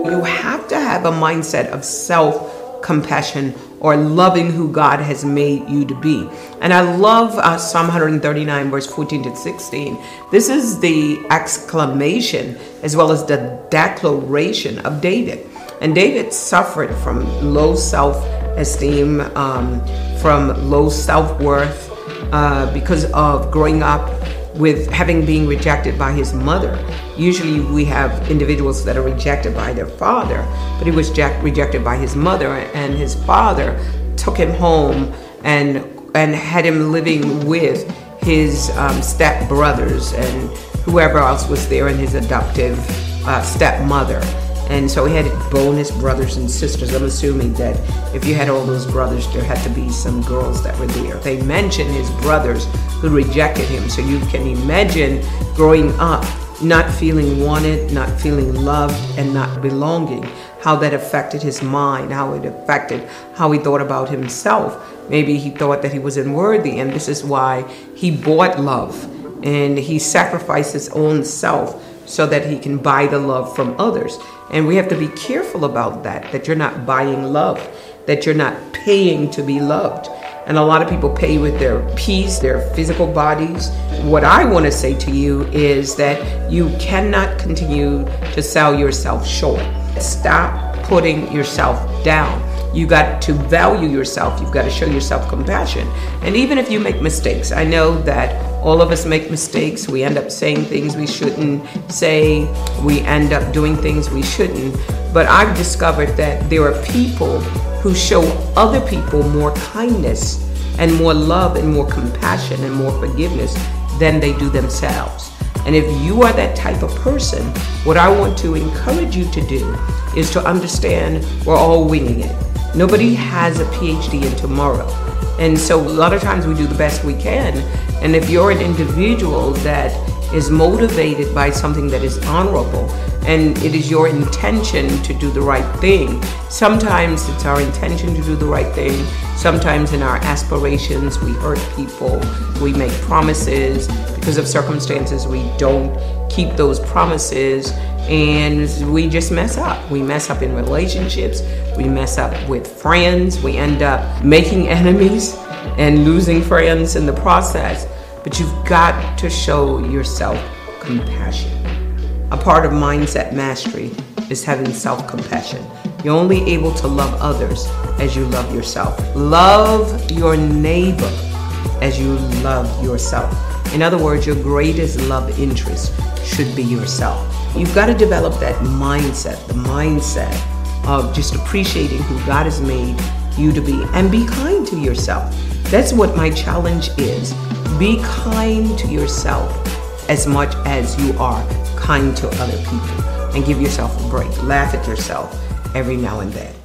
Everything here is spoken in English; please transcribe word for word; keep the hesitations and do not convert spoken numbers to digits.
You have to have a mindset of self-compassion or loving who God has made you to be. And I love uh, Psalm one thirty-nine, verse fourteen to sixteen. This is the exclamation as well as the declaration of David. And David suffered from low self-esteem, um, from low self-worth, uh, because of growing up with having been rejected by his mother. Usually we have individuals that are rejected by their father, but he was jack- rejected by his mother, and his father took him home and and had him living with his um, step brothers and whoever else was there, and his adoptive uh, stepmother. And so he had bonus brothers and sisters. I'm assuming that if you had all those brothers, there had to be some girls that were there. They mention his brothers who rejected him. So you can imagine growing up, not feeling wanted, not feeling loved, and not belonging, how that affected his mind, how it affected how he thought about himself. Maybe he thought that he was unworthy, and this is why he bought love, and he sacrificed his own self so that he can buy the love from others. And we have to be careful about that, that you're not buying love, that you're not paying to be loved. And a lot of people pay with their peace, their physical bodies. What I want to say to you is that you cannot continue to sell yourself short. Stop putting yourself down. You got to value yourself. You've got to show yourself compassion. And even if you make mistakes, I know that all of us make mistakes. We end up saying things we shouldn't say. We end up doing things we shouldn't. But I've discovered that there are people who show other people more kindness and more love and more compassion and more forgiveness than they do themselves. And if you are that type of person, what I want to encourage you to do is to understand we're all winging it. Nobody has a P H D in tomorrow. And so a lot of times we do the best we can. And if you're an individual that is motivated by something that is honorable, and it is your intention to do the right thing. Sometimes it's our intention to do the right thing. Sometimes in our aspirations, we hurt people. We make promises. Because of circumstances, we don't keep those promises, and we just mess up. We mess up in relationships. We mess up with friends. We end up making enemies and losing friends in the process. But you've got to show yourself compassion. A part of mindset mastery is having self-compassion. You're only able to love others as you love yourself. Love your neighbor as you love yourself. In other words, your greatest love interest should be yourself. You've got to develop that mindset, the mindset of just appreciating who God has made you to be, and be kind to yourself. That's what my challenge is. Be kind to yourself as much as you are kind to other people, and give yourself a break. Laugh at yourself every now and then.